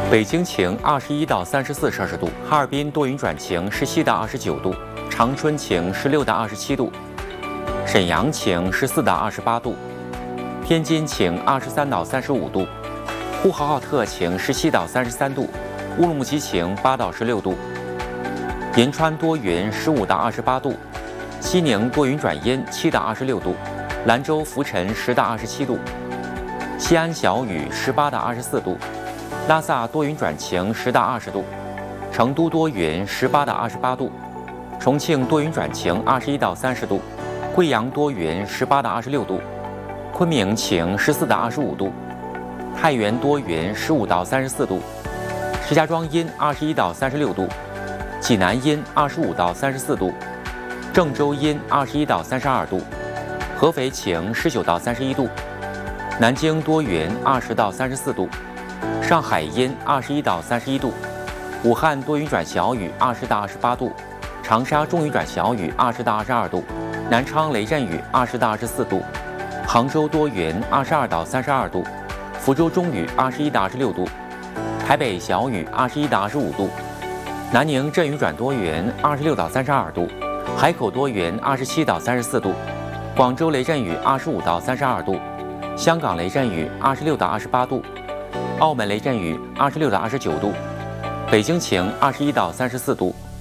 北京晴21到34摄氏度，哈尔滨多云转晴17到29度，长春晴16到27度，沈阳晴14到28度，天津晴23到35度，呼和浩特晴17到33度，乌鲁木齐晴8到16度，银川多云15到28度，西宁多云转阴7到26度，兰州浮尘10到27度，西安小雨18到24度，拉萨多云转晴10到20度，成都多云18到28度，重庆多云转晴21到30度，贵阳多云18到26度，昆明晴14到25度，太原多云15到34度，石家庄阴21到36度，济南阴25到34度，郑州阴21到32度，合肥晴19到31度，南京多云20到34度，上海阴21到31度，武汉多云转小雨20到28度，长沙中雨转小雨20到22度，南昌雷阵雨20到24度，杭州多云22到32度，福州中雨21到26度，台北小雨21到25度，南宁阵雨转多云26到32度，海口多云27到34度，广州雷阵雨25到32度，香港雷阵雨26到28度，澳门雷阵雨26到29度，北京晴21到34度，